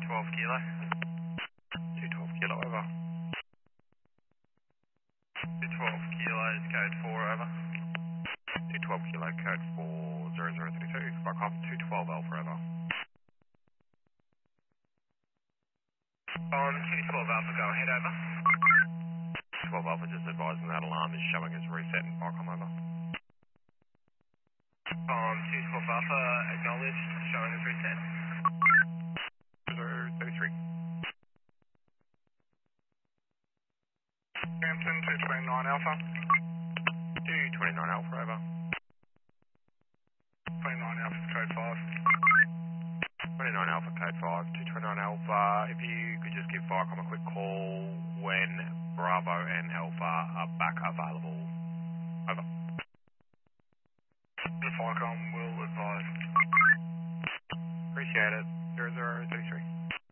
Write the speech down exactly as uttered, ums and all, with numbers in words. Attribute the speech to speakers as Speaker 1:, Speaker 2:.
Speaker 1: twelve kilo.
Speaker 2: two twelve kilo, over.
Speaker 1: two twelve kilos, code four, over.
Speaker 2: two twelve kilo, code four zero zero three two, back up two twelve Alpha, over.
Speaker 1: On two twelve Alpha, go ahead, over.
Speaker 2: two twelve Alpha, just advising that alarm is showing as reset and Barcom, over.
Speaker 1: On two twelve Alpha, acknowledged, showing as reset.
Speaker 2: zero thirty-three.
Speaker 1: Hampton, two twenty-nine Alpha.
Speaker 2: two twenty-nine Alpha, over.
Speaker 1: twenty-nine Alpha, code five.
Speaker 2: twenty-nine Alpha, code five. two twenty-nine Alpha, if you could just give Barcom a quick call when Bravo and Alpha are back available. Over.
Speaker 1: The Falcon will advise.
Speaker 2: Appreciate it. zero zero three three.